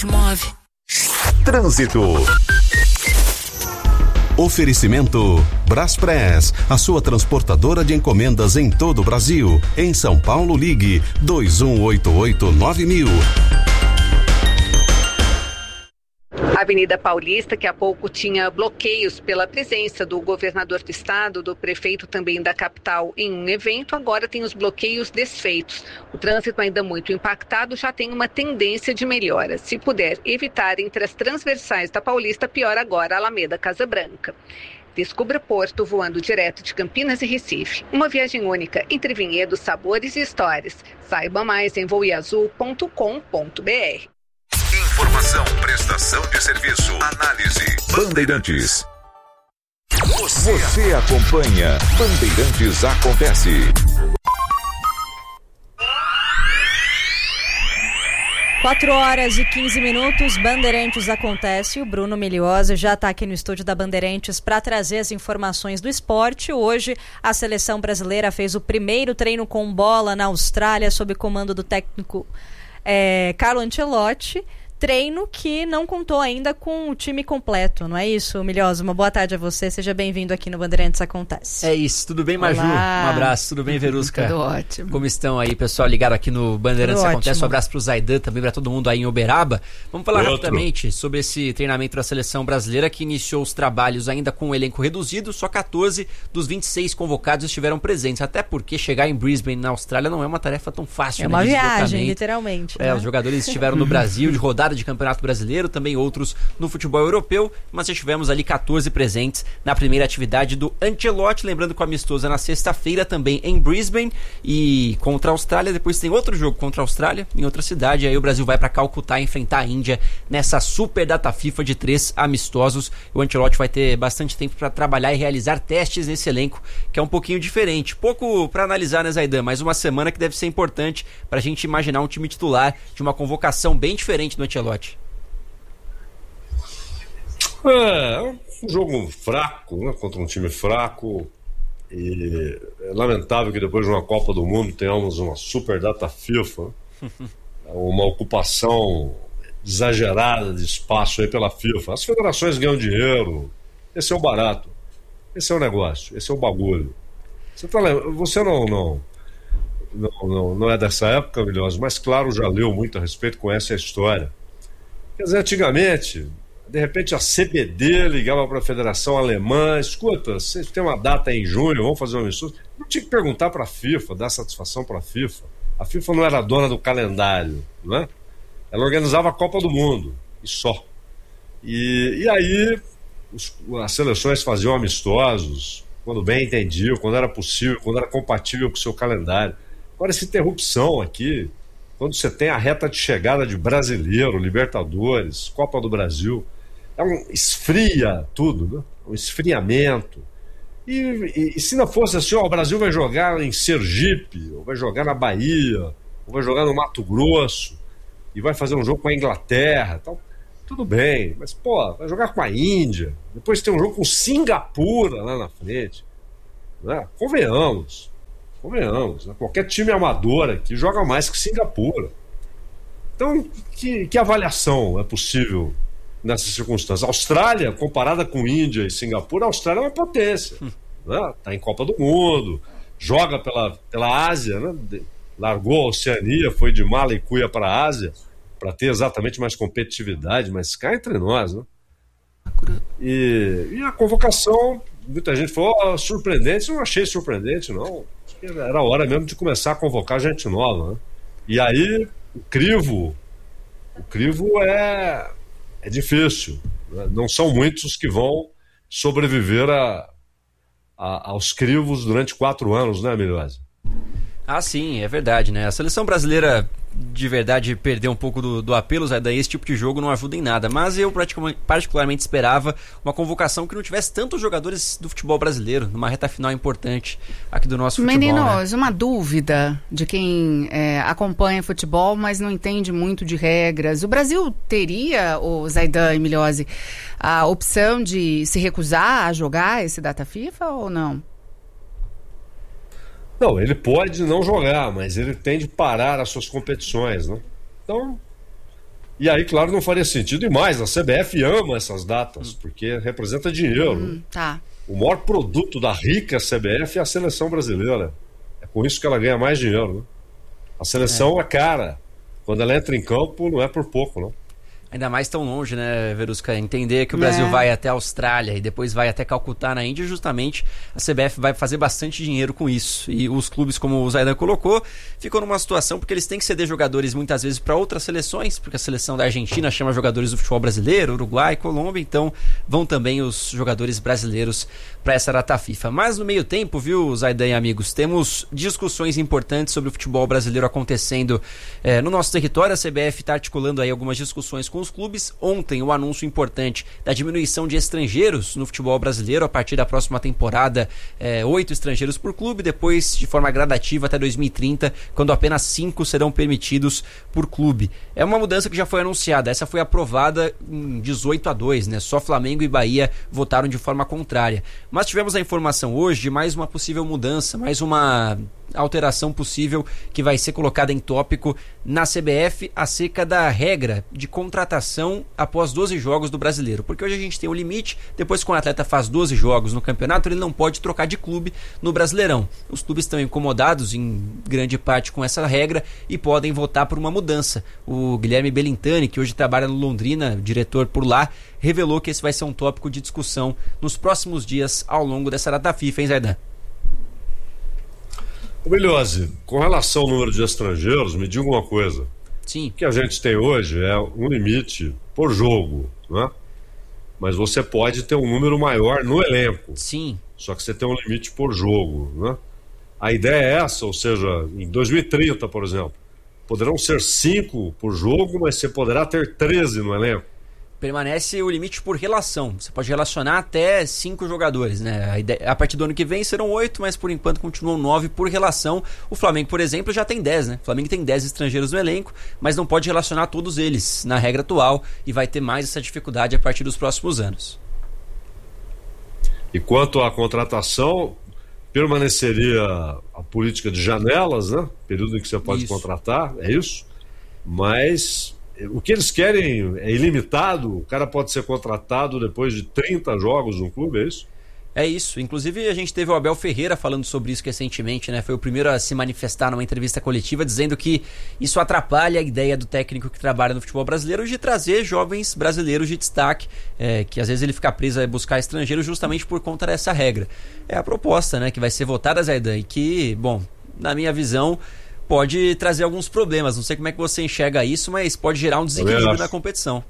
Move. Trânsito. Oferecimento Braspress, a sua transportadora de encomendas em todo o Brasil. Em São Paulo, ligue 2188-9000. A Avenida Paulista, que há pouco tinha bloqueios pela presença do governador do estado, do prefeito também da capital em um evento, agora tem os bloqueios desfeitos. O trânsito ainda muito impactado já tem uma tendência de melhora. Se puder evitar entre as transversais da Paulista, pior agora a Alameda Casa Branca. Descubra Porto voando direto de Campinas e Recife. Uma viagem única entre vinhedos, sabores e histórias. Saiba mais em voeazul.com.br. Informação, prestação de serviço, análise. Bandeirantes. Você acompanha Bandeirantes Acontece. Quatro horas e 15 minutos, Bandeirantes Acontece. O Bruno Miliosa já está aqui no estúdio da Bandeirantes para trazer as informações do esporte. Hoje, a seleção brasileira fez o primeiro treino com bola na Austrália, sob comando do técnico Carlo Ancelotti. Treino que não contou ainda com o time completo, não é isso, Milhosa? Uma boa tarde a você, seja bem-vindo aqui no Bandeirantes Acontece. É isso, tudo bem, Maju? Olá. Um abraço, tudo bem, Verusca? Tudo ótimo. Como estão aí, pessoal, ligado aqui no Bandeirantes Tudo Acontece? ótimo. Um abraço pro Zaidan, também para todo mundo aí em Uberaba. Vamos falar rapidamente sobre esse treinamento da seleção brasileira que iniciou os trabalhos ainda com um elenco reduzido, só 14 dos 26 convocados estiveram presentes, até porque chegar em Brisbane, na Austrália, não é uma tarefa tão fácil. É uma de viagem, deslocamento. literalmente. Né? Os jogadores estiveram no Brasil, de rodada de Campeonato Brasileiro, também outros no futebol europeu, mas já tivemos ali 14 presentes na primeira atividade do Ancelotti, lembrando que o amistoso é na sexta-feira também em Brisbane e contra a Austrália, depois tem outro jogo contra a Austrália em outra cidade, aí o Brasil vai para Calcutá enfrentar a Índia nessa super data FIFA de 3 amistosos. O Ancelotti vai ter bastante tempo para trabalhar e realizar testes nesse elenco, que é um pouquinho diferente, pouco para analisar, né, Zaidan, mas uma semana que deve ser importante para a gente imaginar um time titular de uma convocação bem diferente do Ancelotti. É um jogo fraco, né, contra um time fraco, e é lamentável que depois de uma Copa do Mundo tenhamos uma super data FIFA, uma ocupação exagerada de espaço aí pela FIFA. As federações ganham dinheiro, esse é o barato, esse é o negócio, esse é o bagulho. Você não é dessa época, Milhosa, mas claro, já leu muito a respeito, conhece a história. Quer dizer, antigamente, de repente a CBD ligava para a Federação Alemã, escuta, vocês têm uma data em junho, vamos fazer um amistoso. Não tinha que perguntar para a FIFA, dar satisfação para a FIFA. A FIFA não era dona do calendário, não é? Ela organizava a Copa do Mundo, e só. E aí as seleções faziam amistosos, quando bem entendiam, quando era possível, quando era compatível com o seu calendário. Agora essa interrupção aqui, quando você tem a reta de chegada de Brasileiro, Libertadores, Copa do Brasil, esfria tudo, né? Um esfriamento. E se não fosse assim, o Brasil vai jogar em Sergipe, ou vai jogar na Bahia, ou vai jogar no Mato Grosso, e vai fazer um jogo com a Inglaterra, então, tudo bem, mas vai jogar com a Índia, depois tem um jogo com Singapura lá na frente, né? Convenhamos, né? Qualquer time amador aqui joga mais que Singapura. Então, que avaliação é possível nessas circunstâncias? A Austrália, comparada com Índia e Singapura, a Austrália é uma potência, né? Tá em Copa do Mundo, joga pela Ásia, né? Largou a Oceania, foi de mala e cuia para a Ásia para ter exatamente mais competitividade, mas cá entre nós, né? E a convocação, muita gente falou, surpreendente. Eu não achei surpreendente, não. Era hora mesmo de começar a convocar gente nova, né? E aí o crivo é difícil, né? Não são muitos os que vão sobreviver aos crivos durante 4 anos, né, Milhosa? Ah, sim, é verdade, né? A seleção brasileira de verdade perdeu um pouco do apelo, daí esse tipo de jogo não ajuda em nada, mas eu particularmente esperava uma convocação que não tivesse tantos jogadores do futebol brasileiro, numa reta final importante aqui do nosso futebol. Meninos, né? uma dúvida de quem acompanha futebol, mas não entende muito de regras. O Brasil teria, o Zaidan e Milhosa, a opção de se recusar a jogar esse data FIFA ou não? Não, ele pode não jogar, mas ele tem de parar as suas competições, né? Então, E aí, claro, não faria sentido. E mais, a CBF ama essas datas, porque representa dinheiro. Tá. O maior produto da rica CBF é a seleção brasileira. É com isso que ela ganha mais dinheiro, né? A seleção é cara. Quando ela entra em campo, não é por pouco, não. Ainda mais tão longe, né, Verusca? Entender que o Brasil vai até a Austrália e depois vai até Calcutá, na Índia, justamente a CBF vai fazer bastante dinheiro com isso. E os clubes, como o Zaidan colocou, ficam numa situação porque eles têm que ceder jogadores muitas vezes para outras seleções, porque a seleção da Argentina chama jogadores do futebol brasileiro, Uruguai, Colômbia, então vão também os jogadores brasileiros para essa data FIFA. Mas no meio tempo, viu, Zaidan e amigos, temos discussões importantes sobre o futebol brasileiro acontecendo no nosso território. A CBF está articulando aí algumas discussões com os clubes. Ontem o anúncio importante da diminuição de estrangeiros no futebol brasileiro, a partir da próxima temporada 8 estrangeiros por clube, depois de forma gradativa até 2030, quando apenas 5 serão permitidos por clube. É uma mudança que já foi anunciada, essa foi aprovada em 18-2, né? Só Flamengo e Bahia votaram de forma contrária. Mas tivemos a informação hoje de mais uma possível mudança, mais uma alteração possível que vai ser colocada em tópico na CBF acerca da regra de contratação após 12 jogos do Brasileiro, porque hoje a gente tem um limite, depois que um atleta faz 12 jogos no campeonato, ele não pode trocar de clube no Brasileirão. Os clubes estão incomodados em grande parte com essa regra e podem votar por uma mudança. O Guilherme Belintani, que hoje trabalha no Londrina, diretor por lá, revelou que esse vai ser um tópico de discussão nos próximos dias ao longo dessa data FIFA, hein, Zaidan? Belhose, com relação ao número de estrangeiros, me diga uma coisa. Sim. O que a gente tem hoje é um limite por jogo, né? Mas você pode ter um número maior no elenco. Sim. Só que você tem um limite por jogo, né? A ideia é essa, ou seja, em 2030, por exemplo, poderão ser 5 por jogo, mas você poderá ter 13 no elenco. Permanece o limite por relação. Você pode relacionar até 5 jogadores, né? A partir do ano que vem serão 8, mas por enquanto continuam 9 por relação. O Flamengo, por exemplo, já tem 10, né? O Flamengo tem 10 estrangeiros no elenco, mas não pode relacionar todos eles na regra atual e vai ter mais essa dificuldade a partir dos próximos anos. E quanto à contratação, permaneceria a política de janelas, né? Período em que você pode contratar, é isso? Mas o que eles querem é ilimitado, o cara pode ser contratado depois de 30 jogos no clube, é isso? É isso, inclusive a gente teve o Abel Ferreira falando sobre isso recentemente, né? Foi o primeiro a se manifestar numa entrevista coletiva dizendo que isso atrapalha a ideia do técnico que trabalha no futebol brasileiro de trazer jovens brasileiros de destaque, que às vezes ele fica preso a buscar estrangeiros justamente por conta dessa regra. É a proposta, né, que vai ser votada, Zaidan, e que, bom, na minha visão, pode trazer alguns problemas. Não sei como é que você enxerga isso, mas pode gerar um desequilíbrio na competição.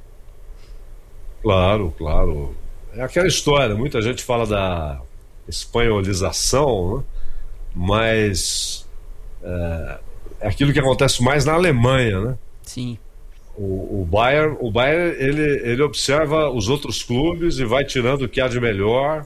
Claro, claro. É aquela história, muita gente fala da espanholização, né? Mas é aquilo que acontece mais na Alemanha, né? Sim. O Bayern ele observa os outros clubes e vai tirando o que há de melhor,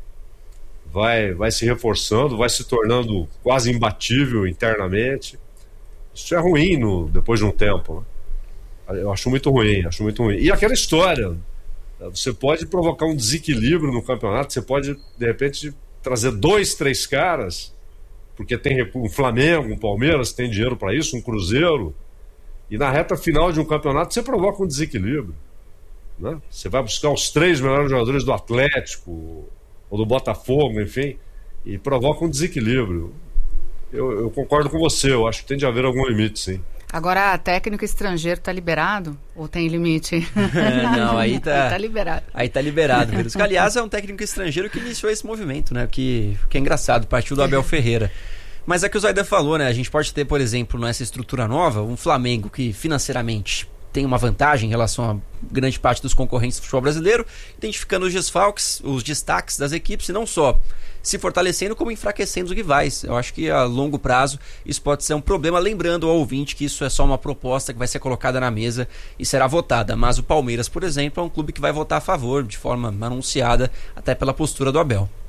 vai se reforçando, vai se tornando quase imbatível internamente. Isso é ruim depois de um tempo, né? Eu acho muito ruim. E aquela história, você pode provocar um desequilíbrio no campeonato, você pode, de repente, trazer 2, 3 caras, porque tem um Flamengo, um Palmeiras, tem dinheiro para isso, um Cruzeiro, e na reta final de um campeonato você provoca um desequilíbrio, né? Você vai buscar os 3 melhores jogadores do Atlético ou do Botafogo, enfim, e provoca um desequilíbrio. Eu concordo com você, eu acho que tem de haver algum limite, sim. Agora, técnico estrangeiro tá liberado? Ou tem limite? Não, aí tá liberado. Aí tá liberado, Verusca. Aliás, é um técnico estrangeiro que iniciou esse movimento, né? Que é engraçado, partiu do Abel Ferreira. Mas é que o Zaidan falou, né? A gente pode ter, por exemplo, nessa estrutura nova, um Flamengo que financeiramente tem uma vantagem em relação a grande parte dos concorrentes do futebol brasileiro, identificando os desfalques, os destaques das equipes, e não só se fortalecendo, como enfraquecendo os rivais. Eu acho que a longo prazo isso pode ser um problema, lembrando ao ouvinte que isso é só uma proposta que vai ser colocada na mesa e será votada. Mas o Palmeiras, por exemplo, é um clube que vai votar a favor, de forma anunciada, até pela postura do Abel.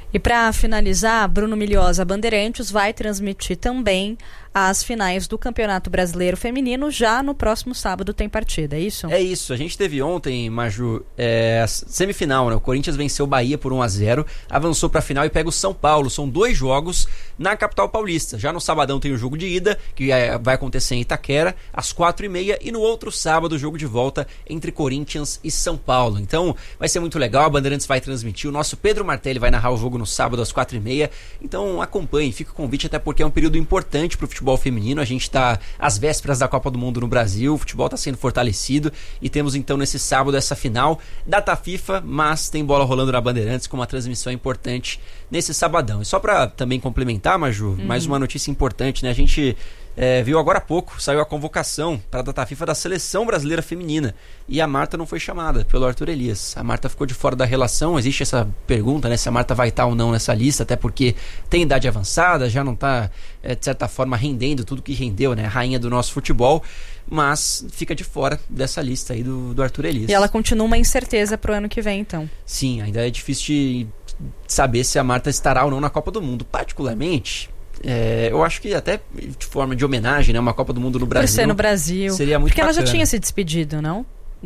E para finalizar, Bruno Milhosa, Bandeirantes vai transmitir também as finais do Campeonato Brasileiro Feminino. Já no próximo sábado tem partida, é isso? É isso, a gente teve ontem, Maju, semifinal, né? O Corinthians venceu o Bahia por 1-0, avançou para a final e pega o São Paulo. São 2 jogos na capital paulista. Já no sabadão tem o jogo de ida, que vai acontecer em Itaquera, às 4h30, e no outro sábado o jogo de volta entre Corinthians e São Paulo. Então vai ser muito legal, a Bandeirantes vai transmitir, o nosso Pedro Martelli vai narrar o jogo no sábado às 4h30, então acompanhe, fica o convite, até porque é um período importante para o futebol feminino. A gente está às vésperas da Copa do Mundo no Brasil, o futebol está sendo fortalecido e temos então nesse sábado essa final, data FIFA, mas tem bola rolando na Bandeirantes com uma transmissão importante nesse sabadão. E só para também complementar, Maju, mais uma notícia importante, né? A gente viu agora há pouco, saiu a convocação para a data FIFA da Seleção Brasileira Feminina e a Marta não foi chamada pelo Arthur Elias. A Marta ficou de fora da relação. Existe essa pergunta, né, se a Marta vai estar ou não nessa lista, até porque tem idade avançada, já não está, de certa forma, rendendo tudo que rendeu, né, a rainha do nosso futebol, mas fica de fora dessa lista aí do Arthur Elias. E ela continua uma incerteza pro ano que vem, então. Sim, ainda é difícil de saber se a Marta estará ou não na Copa do Mundo. Particularmente, eu acho que até de forma de homenagem, né, uma Copa do Mundo no Brasil. Por ser no Brasil. Seria muito porque bacana. Ela já tinha se despedido, não?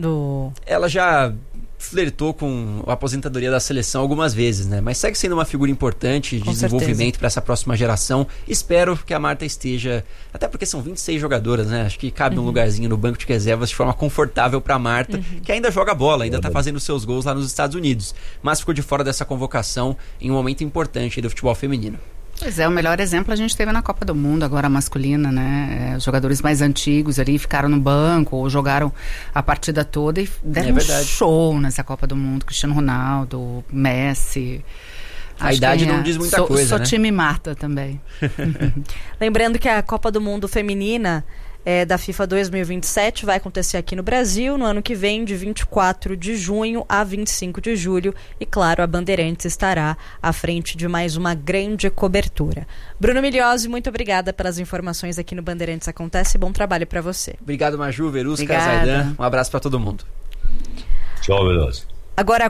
Ela já flertou com a aposentadoria da seleção algumas vezes, né? Mas segue sendo uma figura importante de desenvolvimento para essa próxima geração. Espero que a Marta esteja, até porque são 26 jogadoras, né? Acho que cabe um lugarzinho no banco de reservas de forma confortável para a Marta, que ainda joga bola, ainda está fazendo seus gols lá nos Estados Unidos, mas ficou de fora dessa convocação em um momento importante do futebol feminino. Pois é, o melhor exemplo a gente teve na Copa do Mundo, agora masculina, né? Os jogadores mais antigos ali ficaram no banco ou jogaram a partida toda e deram um show nessa Copa do Mundo. Cristiano Ronaldo, Messi. A idade não diz muita coisa, sou né? time Marta também. Lembrando que a Copa do Mundo feminina da FIFA 2027 vai acontecer aqui no Brasil no ano que vem, de 24 de junho a 25 de julho, e claro, a Bandeirantes estará à frente de mais uma grande cobertura. Bruno Milhosa, muito obrigada pelas informações aqui no Bandeirantes Acontece, bom trabalho para você. Obrigado, Maju, Verusca, Zaidan, um abraço para todo mundo. Tchau, Milhosa. Agora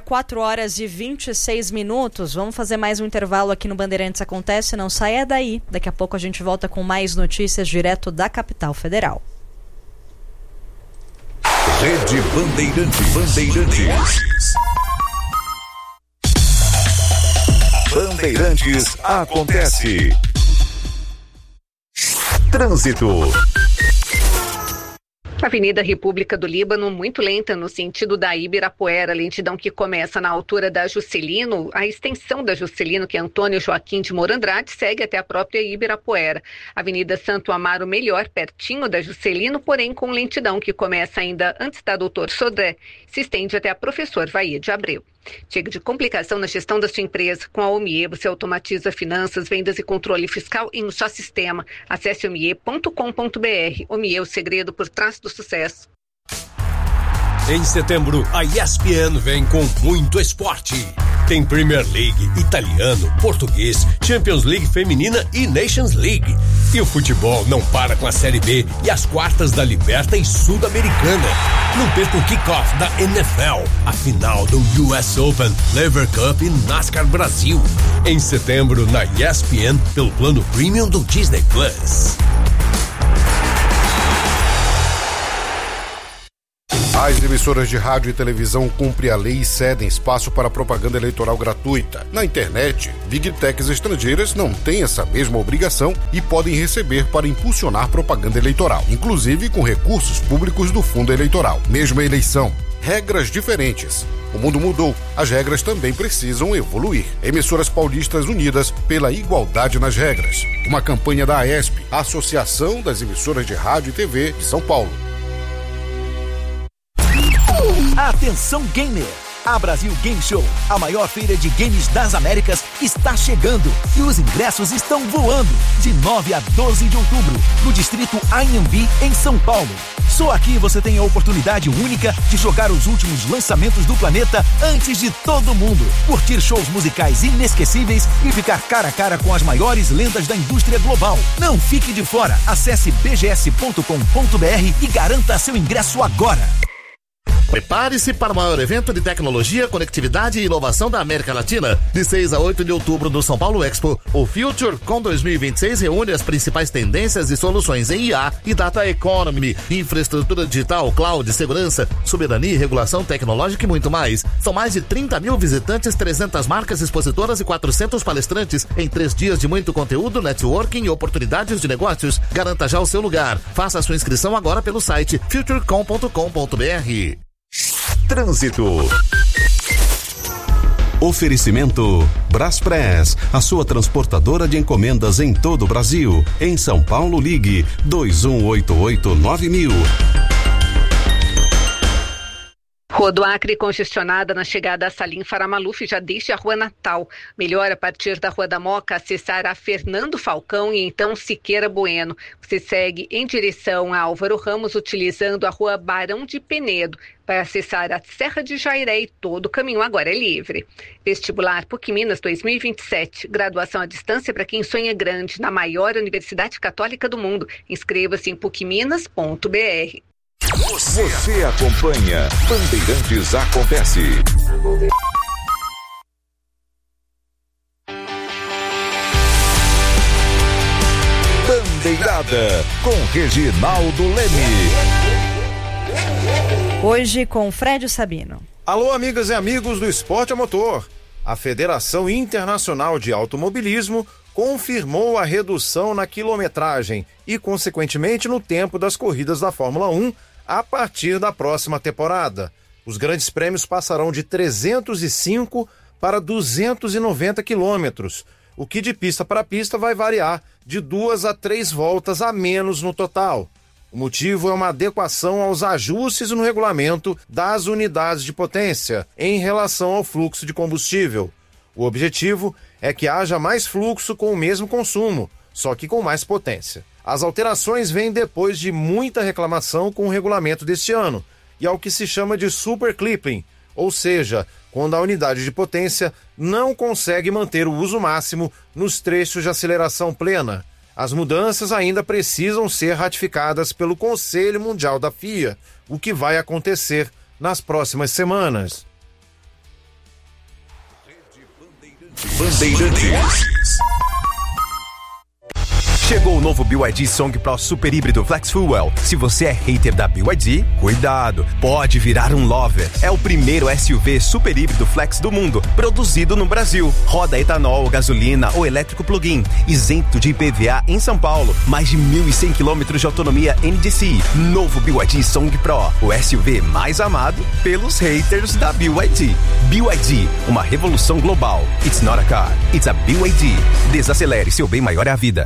4h26, vamos fazer mais um intervalo aqui no Bandeirantes Acontece, não saia daí, daqui a pouco a gente volta com mais notícias direto da capital federal. Rede Bandeirantes. Bandeirantes Acontece. Trânsito. Avenida República do Líbano, muito lenta no sentido da Ibirapuera, lentidão que começa na altura da Juscelino, a extensão da Juscelino, que é Antônio Joaquim de Moura Andrade, segue até a própria Ibirapuera. Avenida Santo Amaro Melhor, pertinho da Juscelino, porém com lentidão que começa ainda antes da Doutor Sodré, se estende até a Professor Vaía de Abreu. Chega de complicação na gestão da sua empresa. Com a Omie, você automatiza finanças, vendas e controle fiscal em um só sistema. Acesse omie.com.br. Omie, o segredo por trás do sucesso. Em setembro, a ESPN vem com muito esporte. Tem Premier League, italiano, português, Champions League feminina e Nations League. E o futebol não para com a Série B e as quartas da Liberta e Sul-Americana. Não perca o kickoff da NFL, a final do US Open, Lever Cup e NASCAR Brasil. Em setembro, na ESPN, pelo plano Premium do Disney Plus. As emissoras de rádio e televisão cumprem a lei e cedem espaço para propaganda eleitoral gratuita. Na internet, Big Techs estrangeiras não têm essa mesma obrigação e podem receber para impulsionar propaganda eleitoral, inclusive com recursos públicos do fundo eleitoral. Mesma eleição, regras diferentes. O mundo mudou, as regras também precisam evoluir. Emissoras paulistas unidas pela igualdade nas regras. Uma campanha da AESP, a Associação das Emissoras de Rádio e TV de São Paulo. Atenção gamer! A Brasil Game Show, a maior feira de games das Américas, está chegando e os ingressos estão voando. De 9 a 12 de outubro, no distrito Anhembi, em São Paulo. Só aqui você tem a oportunidade única de jogar os últimos lançamentos do planeta antes de todo mundo. Curtir shows musicais inesquecíveis e ficar cara a cara com as maiores lendas da indústria global. Não fique de fora. Acesse bgs.com.br e garanta seu ingresso agora. Prepare-se para o maior evento de tecnologia, conectividade e inovação da América Latina. De 6 a 8 de outubro no São Paulo Expo, o FutureCon 2026 reúne as principais tendências e soluções em IA e Data Economy, infraestrutura digital, cloud, segurança, soberania e regulação tecnológica e muito mais. São mais de 30 mil visitantes, 300 marcas expositoras e 400 palestrantes em 3 dias de muito conteúdo, networking e oportunidades de negócios. Garanta já o seu lugar. Faça a sua inscrição agora pelo site futurecom.com.br. Trânsito. Oferecimento Braspress, a sua transportadora de encomendas em todo o Brasil. Em São Paulo, ligue 2188-9000. Rua do Acre congestionada na chegada a Salim Faramaluf já desde a Rua Natal. Melhor a partir da Rua da Moca acessar a Fernando Falcão e então Siqueira Bueno. Você segue em direção a Álvaro Ramos utilizando a Rua Barão de Penedo. Para acessar a Serra de Jairé e todo o caminho agora é livre. Vestibular PUC Minas 2027. Graduação à distância para quem sonha grande na maior universidade católica do mundo. Inscreva-se em pucminas.br. Você acompanha Bandeirantes Acontece. Bandeirada com Reginaldo Leme. Hoje com Fred Sabino. Alô, amigas e amigos do esporte a motor. A Federação Internacional de Automobilismo confirmou a redução na quilometragem e, consequentemente, no tempo das corridas da Fórmula 1 a partir da próxima temporada. Os grandes prêmios passarão de 305 para 290 quilômetros, o que de pista para pista vai variar de 2 a 3 voltas a menos no total. O motivo é uma adequação aos ajustes no regulamento das unidades de potência em relação ao fluxo de combustível. O objetivo é que haja mais fluxo com o mesmo consumo, só que com mais potência. As alterações vêm depois de muita reclamação com o regulamento deste ano e ao que se chama de super clipping, ou seja, quando a unidade de potência não consegue manter o uso máximo nos trechos de aceleração plena. As mudanças ainda precisam ser ratificadas pelo Conselho Mundial da FIA, o que vai acontecer nas próximas semanas. Bandeirantes. Chegou o novo BYD Song Pro Super Híbrido Flex Fuel. Se você é hater da BYD, cuidado, pode virar um lover. É o primeiro SUV super híbrido flex do mundo, produzido no Brasil. Roda etanol, gasolina ou elétrico plug-in, isento de IPVA em São Paulo. Mais de 1.100 km de autonomia NDCi. Novo BYD Song Pro, o SUV mais amado pelos haters da BYD. BYD, uma revolução global. It's not a car, it's a BYD. Desacelere, seu bem maior é a vida.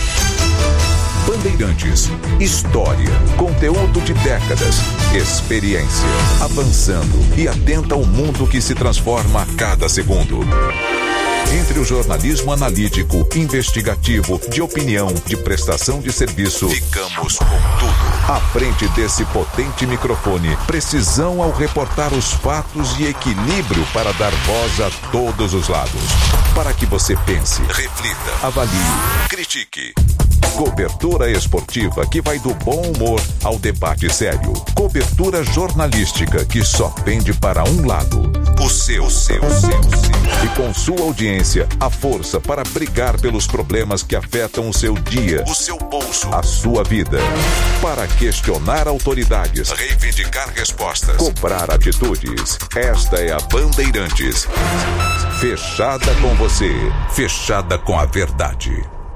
Bandeirantes, história, conteúdo de décadas, experiência, avançando e atenta ao mundo que se transforma a cada segundo. Entre o jornalismo analítico, investigativo, de opinião, de prestação de serviço, ficamos com tudo. À frente desse potente microfone, precisão ao reportar os fatos e equilíbrio para dar voz a todos os lados. Para que você pense, reflita, avalie, critique. Cobertura esportiva que vai do bom humor ao debate sério. Cobertura jornalística que só pende para um lado. O seu. E com sua audiência, a força para brigar pelos problemas que afetam o seu dia, o seu bolso, a sua vida. Para questionar autoridades, reivindicar respostas, cobrar atitudes. Esta é a Bandeirantes. Fechada com você, fechada com a verdade.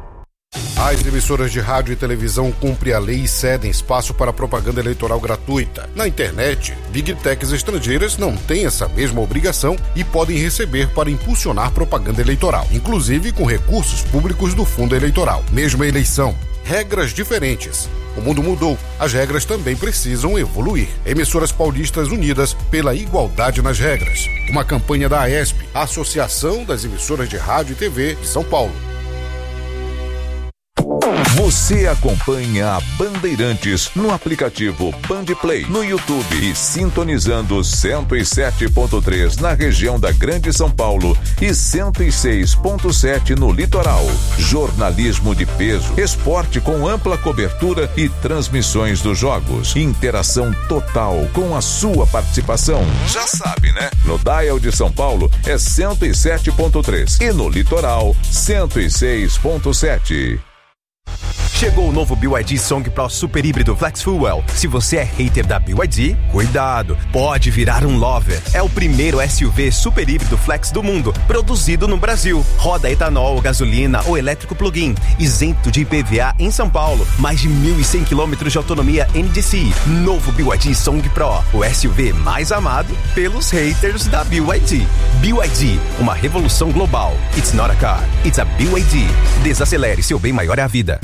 As emissoras de rádio e televisão cumprem a lei e cedem espaço para propaganda eleitoral gratuita. Na internet, Big Techs estrangeiras não têm essa mesma obrigação e podem receber para impulsionar propaganda eleitoral, inclusive com recursos públicos do fundo eleitoral. Mesma eleição, regras diferentes. O mundo mudou, as regras também precisam evoluir. Emissoras paulistas unidas pela igualdade nas regras. Uma campanha da AESP, Associação das Emissoras de Rádio e TV de São Paulo. Você acompanha a Bandeirantes no aplicativo Bandplay, no YouTube e sintonizando 107.3 na região da Grande São Paulo e 106.7 no litoral. Jornalismo de peso, esporte com ampla cobertura e transmissões dos jogos. Interação total com a sua participação. Já sabe, né? No dial de São Paulo é 107.3 e no litoral 106.7. Chegou o novo BYD Song Pro Super Híbrido Flex Fuel. Se você é hater da BYD, cuidado, pode virar um lover. É o primeiro SUV super híbrido flex do mundo, produzido no Brasil. Roda etanol, gasolina ou elétrico plug-in, isento de IPVA em São Paulo. Mais de 1.100 km de autonomia NDCi. Novo BYD Song Pro, o SUV mais amado pelos haters da BYD. BYD, uma revolução global. It's not a car, it's a BYD. Desacelere, seu bem maior é a vida.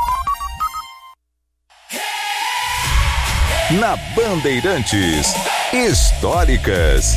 Na Bandeirantes, históricas.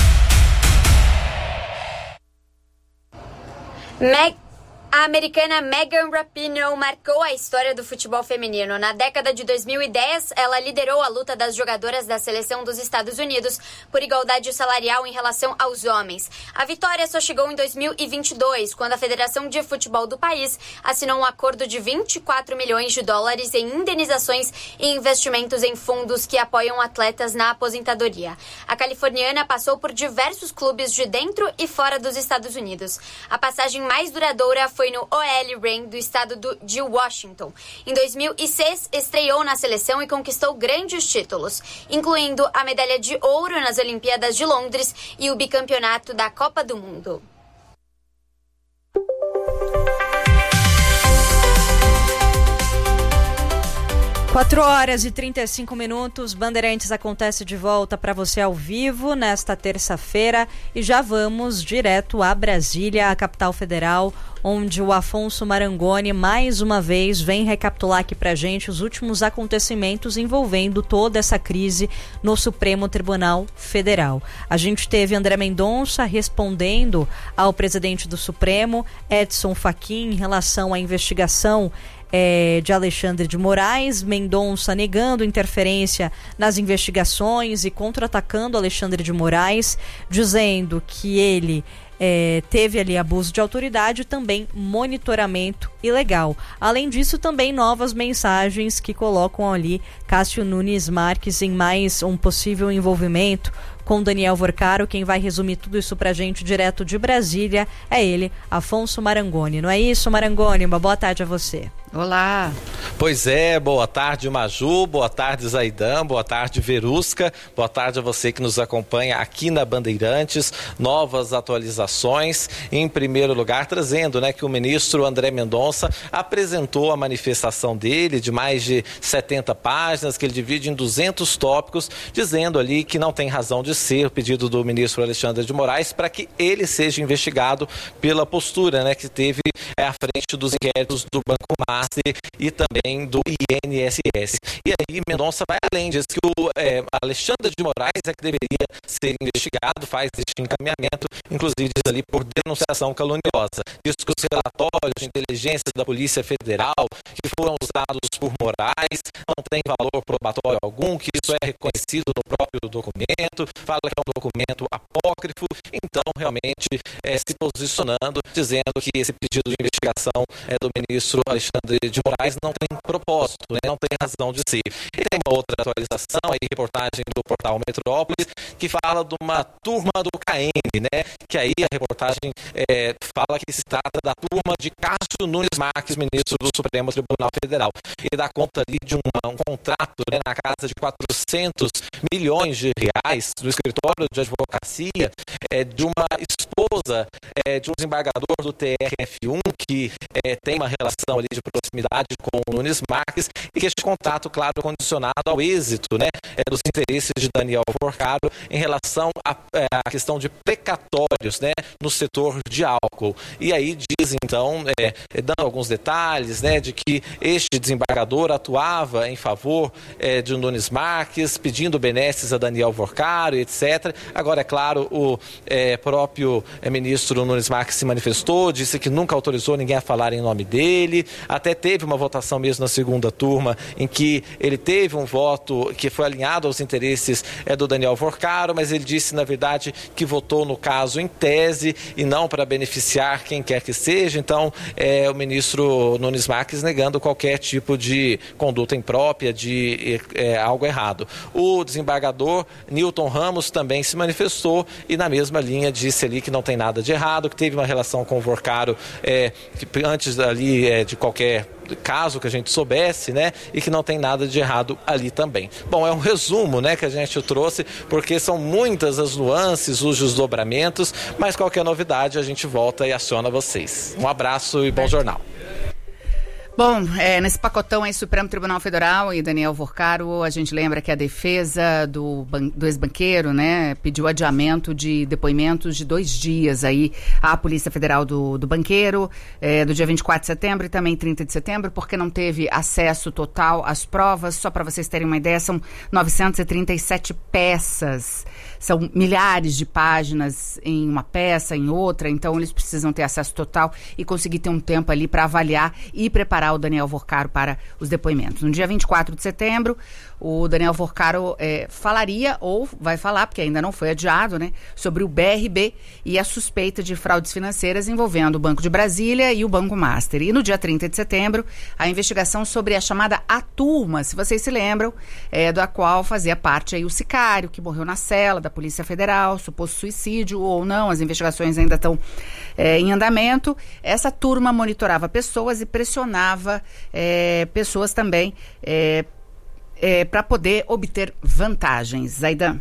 A americana Megan Rapinoe marcou a história do futebol feminino. Na década de 2010, ela liderou a luta das jogadoras da seleção dos Estados Unidos por igualdade salarial em relação aos homens. A vitória só chegou em 2022, quando a Federação de Futebol do país assinou um acordo de 24 milhões de dólares em indenizações e investimentos em fundos que apoiam atletas na aposentadoria. A californiana passou por diversos clubes de dentro e fora dos Estados Unidos. A passagem mais duradoura foi no OL Reign do estado de Washington. Em 2006, estreou na seleção e conquistou grandes títulos, incluindo a medalha de ouro nas Olimpíadas de Londres e o bicampeonato da Copa do Mundo. Quatro horas e 35 minutos, Bandeirantes acontece de volta para você ao vivo nesta terça-feira e já vamos direto a Brasília, a capital federal, onde o Afonso Marangoni mais uma vez vem recapitular aqui pra gente os últimos acontecimentos envolvendo toda essa crise no Supremo Tribunal Federal. A gente teve André Mendonça respondendo ao presidente do Supremo, Edson Fachin, em relação à investigação de Alexandre de Moraes. Mendonça negando interferência nas investigações e contra-atacando Alexandre de Moraes, dizendo que ele teve ali abuso de autoridade e também monitoramento ilegal. Além disso, também novas mensagens que colocam ali Cássio Nunes Marques em mais um possível envolvimento com Daniel Vorcaro. Quem vai resumir tudo isso pra gente direto de Brasília é ele, Afonso Marangoni. Não é isso, Marangoni? Uma boa tarde a você. Olá. Pois é, boa tarde Maju, boa tarde Zaidan, boa tarde Verusca, boa tarde a você que nos acompanha aqui na Bandeirantes. Novas atualizações, em primeiro lugar trazendo que o ministro André Mendonça apresentou a manifestação dele de mais de 70 páginas, que ele divide em 200 tópicos, dizendo ali que não tem razão de ser o pedido do ministro Alexandre de Moraes para que ele seja investigado pela postura que teve à frente dos inquéritos do Banco Master e também do INSS. E aí Mendonça vai além, diz que o Alexandre de Moraes é que deveria ser investigado, faz este encaminhamento, inclusive diz ali por denunciação caluniosa. Diz que os relatórios de inteligência da Polícia Federal que foram usados por Moraes não tem valor probatório algum, que isso é reconhecido no próprio documento, fala que é um documento apócrifo, então realmente se posicionando, dizendo que esse pedido de investigação do ministro Alexandre de Moraes não tem propósito, não tem razão de ser. E tem uma outra atualização aí, reportagem do portal Metrópolis, que fala de uma turma do KM, que aí a reportagem fala que se trata da turma de Cássio Nunes Marques, ministro do Supremo Tribunal Federal, e dá conta ali de um contrato na casa de 400 milhões de reais do escritório de advocacia de uma esposa de um desembargador do TRF1 que tem uma relação ali de proximidade com o Nunes Marques, e que este contato, claro, condicionado ao êxito dos interesses de Daniel Vorcaro em relação à questão de precatórios no setor de álcool. E aí diz então, dando alguns detalhes de que este desembargador atuava em favor de Nunes Marques, pedindo benesses a Daniel Vorcaro, etc. Agora, é claro, o próprio ministro Nunes Marques se manifestou, disse que nunca autorizou ninguém a falar em nome dele, até teve uma votação mesmo na segunda turma em que ele teve um voto que foi alinhado aos interesses do Daniel Vorcaro, mas ele disse, na verdade, que votou no caso em tese e não para beneficiar quem quer que seja. Então, o ministro Nunes Marques negando qualquer tipo de conduta imprópria, de algo errado. O desembargador Newton Ramos também se manifestou e na mesma linha disse ali que não tem nada de errado, que teve uma relação com o Vorcaro antes ali de qualquer caso que a gente soubesse, né? E que não tem nada de errado ali também. Bom, é um resumo, né, que a gente trouxe, porque são muitas as nuances, os desdobramentos, mas qualquer novidade a gente volta e aciona vocês. Um abraço e bom jornal. Bom, nesse pacotão aí, Supremo Tribunal Federal e Daniel Vorcaro, a gente lembra que a defesa do ex-banqueiro, né, pediu adiamento de depoimentos de 2 dias aí à Polícia Federal do banqueiro, do dia 24 de setembro e também 30 de setembro, porque não teve acesso total às provas. Só para vocês terem uma ideia, são 937 peças. São milhares de páginas em uma peça, em outra, então eles precisam ter acesso total e conseguir ter um tempo ali para avaliar e preparar o Daniel Vorcaro para os depoimentos. No dia 24 de setembro, o Daniel Vorcaro falaria, ou vai falar, porque ainda não foi adiado, né, sobre o BRB e a suspeita de fraudes financeiras envolvendo o Banco de Brasília e o Banco Master. E no dia 30 de setembro, a investigação sobre a chamada A Turma, se vocês se lembram, da qual fazia parte aí o sicário que morreu na cela da Polícia Federal, suposto suicídio ou não, as investigações ainda estão em andamento. Essa turma monitorava pessoas e pressionava pessoas também para poder obter vantagens. Zaidan.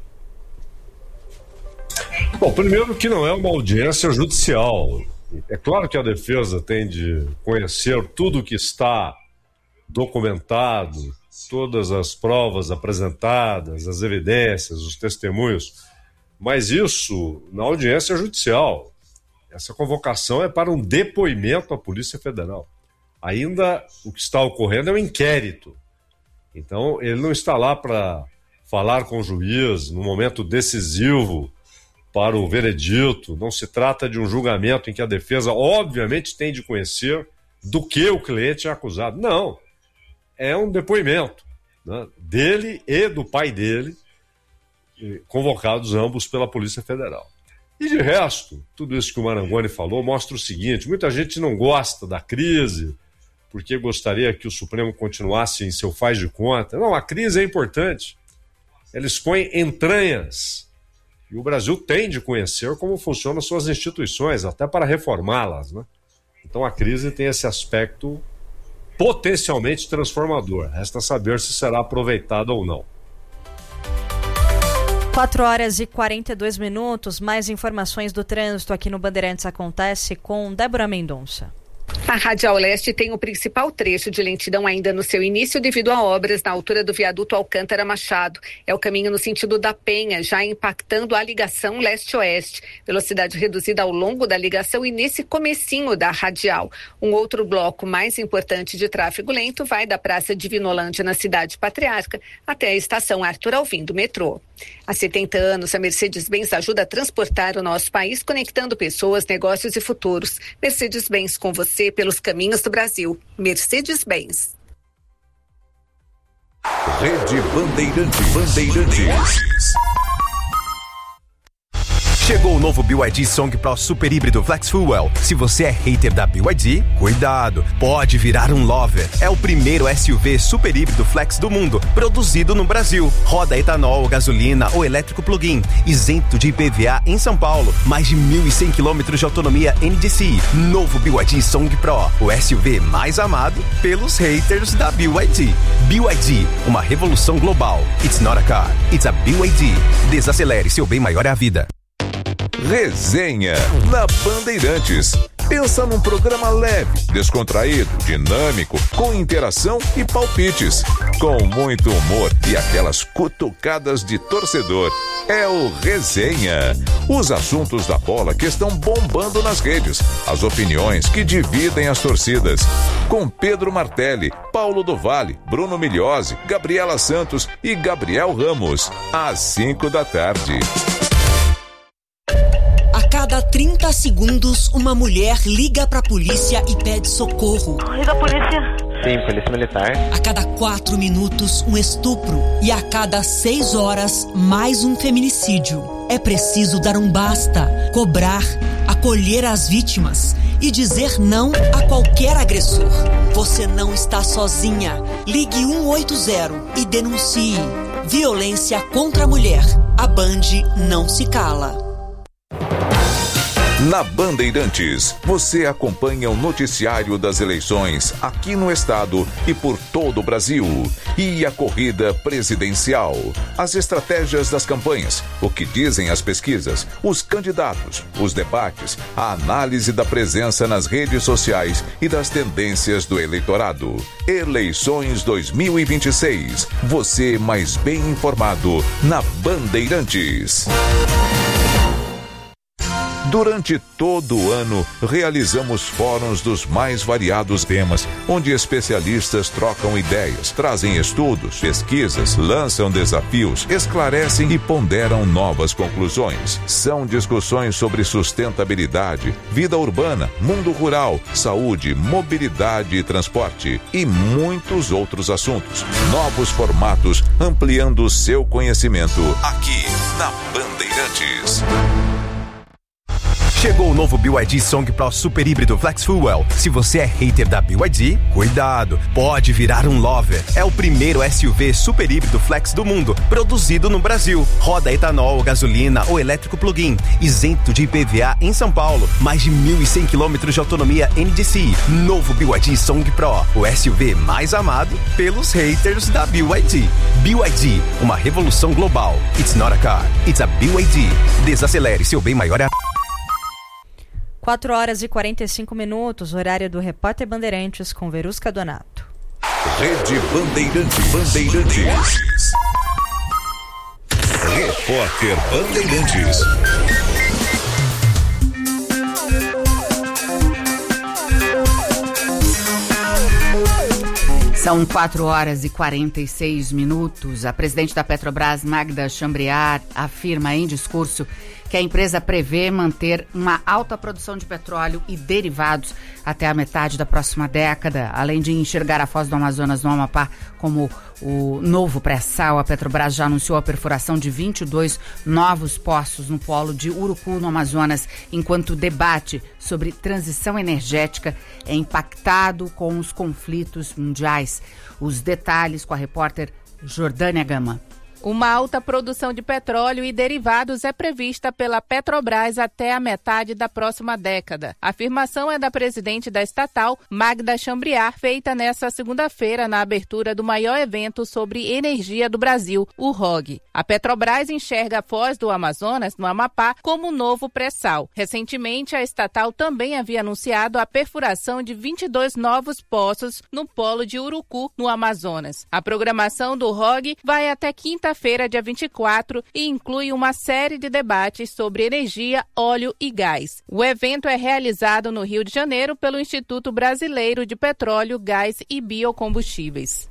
Bom, primeiro que não é uma audiência judicial. É claro que a defesa tem de conhecer tudo que está documentado, todas as provas apresentadas, as evidências, os testemunhos, mas isso na audiência judicial. Essa convocação é para um depoimento à Polícia Federal. Ainda o que está ocorrendo é um inquérito. Então, ele não está lá para falar com o juiz no momento decisivo para o veredito. Não se trata de um julgamento em que a defesa, obviamente, tem de conhecer do que o cliente é acusado. Não. É um depoimento, né, dele e do pai dele, convocados ambos pela Polícia Federal. E de resto, tudo isso que o Marangoni falou mostra o seguinte: muita gente não gosta da crise, porque gostaria que o Supremo continuasse em seu faz de conta. Não, a crise é importante. Ela expõe entranhas. E o Brasil tem de conhecer como funcionam suas instituições, até para reformá-las, né? Então a crise tem esse aspecto potencialmente transformador. Resta saber se será aproveitado ou não. 4h42. Mais informações do trânsito aqui no Bandeirantes Acontece com Débora Mendonça. A Radial Leste tem o principal trecho de lentidão ainda no seu início devido a obras na altura do viaduto Alcântara Machado. É o caminho no sentido da Penha, já impactando a ligação leste-oeste. Velocidade reduzida ao longo da ligação e nesse comecinho da Radial. Um outro bloco mais importante de tráfego lento vai da Praça Divinolândia na Cidade Patriarca até a estação Arthur Alvim do metrô. Há 70 anos, a Mercedes-Benz ajuda a transportar o nosso país, conectando pessoas, negócios e futuros. Mercedes-Benz com você pelos caminhos do Brasil. Mercedes-Benz. Rede Bandeirantes. Chegou o novo BYD Song Pro Super Híbrido Flex Fuel. Se você é hater da BYD, cuidado, pode virar um lover. É o primeiro SUV super híbrido flex do mundo, produzido no Brasil. Roda etanol, gasolina ou elétrico plug-in, isento de IPVA em São Paulo. Mais de 1.100 km de autonomia NDC. Novo BYD Song Pro, o SUV mais amado pelos haters da BYD. BYD, uma revolução global. It's not a car, it's a BYD. Desacelere, seu bem maior é a vida. Resenha na Bandeirantes. Pensa num programa leve, descontraído, dinâmico, com interação e palpites, com muito humor e aquelas cutucadas de torcedor. é o Resenha. Os assuntos da bola que estão bombando nas redes. As opiniões que dividem as torcidas. Com Pedro Martelli, Paulo do Vale, Bruno Migliozzi, Gabriela Santos e Gabriel Ramos. Às 5 da tarde. A cada 30 segundos, uma mulher liga pra polícia e pede socorro. Corre da polícia. Sim, polícia militar. A cada 4 minutos, um estupro. E a cada 6 horas, mais um feminicídio. É preciso dar um basta, cobrar, acolher as vítimas e dizer não a qualquer agressor. Você não está sozinha. Ligue 180 e denuncie. Violência contra a mulher. A Band não se cala. Na Bandeirantes, você acompanha o noticiário das eleições aqui no estado e por todo o Brasil. E a corrida presidencial, as estratégias das campanhas, o que dizem as pesquisas, os candidatos, os debates, a análise da presença nas redes sociais e das tendências do eleitorado. Eleições 2026. Você mais bem informado na Bandeirantes. Durante todo o ano, realizamos fóruns dos mais variados temas, onde especialistas trocam ideias, trazem estudos, pesquisas, lançam desafios, esclarecem e ponderam novas conclusões. São discussões sobre sustentabilidade, vida urbana, mundo rural, saúde, mobilidade e transporte e muitos outros assuntos. Novos formatos, ampliando o seu conhecimento aqui na Bandeirantes. Chegou o novo BYD Song Pro Super Híbrido Flex Fuel. Se você é hater da BYD, cuidado, pode virar um lover. É o primeiro SUV super híbrido flex do mundo, produzido no Brasil. Roda etanol, gasolina ou elétrico plug-in, isento de IPVA em São Paulo. Mais de 1.100 km de autonomia NDC. Novo BYD Song Pro, o SUV mais amado pelos haters da BYD. BYD, uma revolução global. It's not a car, it's a BYD. Desacelere, seu bem maior é 4 horas e 45 minutos, horário do Repórter Bandeirantes com Verusca Donato. Rede Bandeirantes. Repórter Bandeirantes. São 4 horas e 46 minutos. A presidente da Petrobras, Magda Chambriard, afirma em discurso que a empresa prevê manter uma alta produção de petróleo e derivados até a metade da próxima década. Além de enxergar a Foz do Amazonas no Amapá como o novo pré-sal, a Petrobras já anunciou a perfuração de 22 novos poços no polo de Urucu, no Amazonas, enquanto o debate sobre transição energética é impactado com os conflitos mundiais. Os detalhes com a repórter Jordânia Gama. Uma alta produção de petróleo e derivados é prevista pela Petrobras até a metade da próxima década. A afirmação é da presidente da estatal, Magda Chambriard, feita nesta segunda-feira na abertura do maior evento sobre energia do Brasil, o ROG. A Petrobras enxerga a Foz do Amazonas, no Amapá, como um novo pré-sal. Recentemente, a estatal também havia anunciado a perfuração de 22 novos poços no polo de Urucu, no Amazonas. A programação do ROG vai até quinta-feira, dia 24, e inclui uma série de debates sobre energia, óleo e gás. O evento é realizado no Rio de Janeiro pelo Instituto Brasileiro de Petróleo, Gás e Biocombustíveis.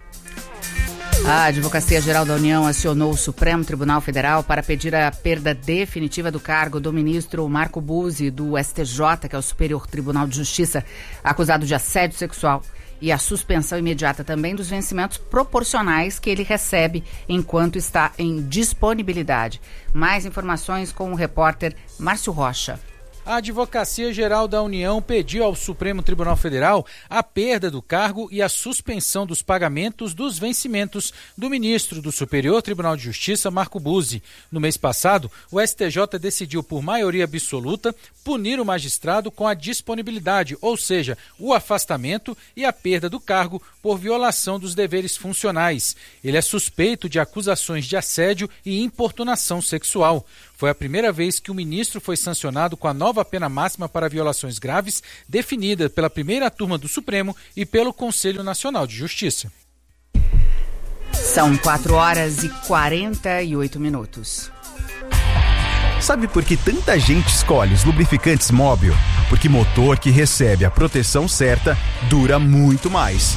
A Advocacia Geral da União acionou o Supremo Tribunal Federal para pedir a perda definitiva do cargo do ministro Marco Buzzi, do STJ, que é o Superior Tribunal de Justiça, acusado de assédio sexual, e a suspensão imediata também dos vencimentos proporcionais que ele recebe enquanto está em disponibilidade. Mais informações com o repórter Márcio Rocha. A Advocacia Geral da União pediu ao Supremo Tribunal Federal a perda do cargo e a suspensão dos pagamentos dos vencimentos do ministro do Superior Tribunal de Justiça, Marco Buzzi. No mês passado, o STJ decidiu por maioria absoluta punir o magistrado com a disponibilidade, ou seja, o afastamento e a perda do cargo por violação dos deveres funcionais. Ele é suspeito de acusações de assédio e importunação sexual. Foi a primeira vez que o ministro foi sancionado com a nova pena máxima para violações graves, definida pela primeira turma do Supremo e pelo Conselho Nacional de Justiça. São 4 horas e 48 minutos. Sabe por que tanta gente escolhe os lubrificantes Móbil? Porque motor que recebe a proteção certa dura muito mais.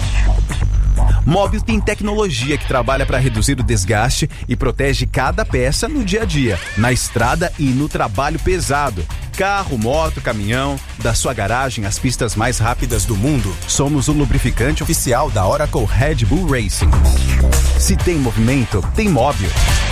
Móbil tem tecnologia que trabalha para reduzir o desgaste e protege cada peça no dia a dia, na estrada e no trabalho pesado. Carro, moto, caminhão, da sua garagem às pistas mais rápidas do mundo, somos o lubrificante oficial da Oracle Red Bull Racing. Se tem movimento, tem Móbil.